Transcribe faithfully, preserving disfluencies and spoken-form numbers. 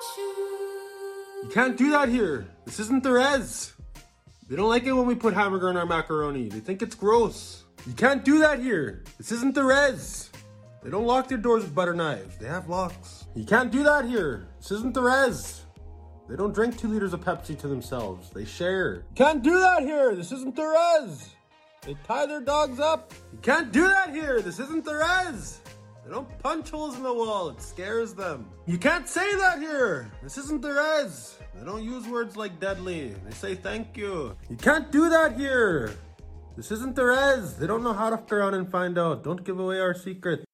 You can't do that here. This isn't Therese. They don't like it when we put hamburger in our macaroni. They think it's gross. You can't do that here. This isn't Therese. They don't lock their doors with butter knives. They have locks. You can't do that here. This isn't Therese. They don't drink two liters of Pepsi to themselves. They share. You can't do that here. This isn't Therese. They tie their dogs up. You can't do that here. This isn't Therese. They don't punch holes in the wall. It scares them. You can't say that here. This isn't Therese. They don't use words like deadly. They say thank you. You can't do that here. This isn't Therese. They don't know how to fuck around and find out. Don't give away our secret.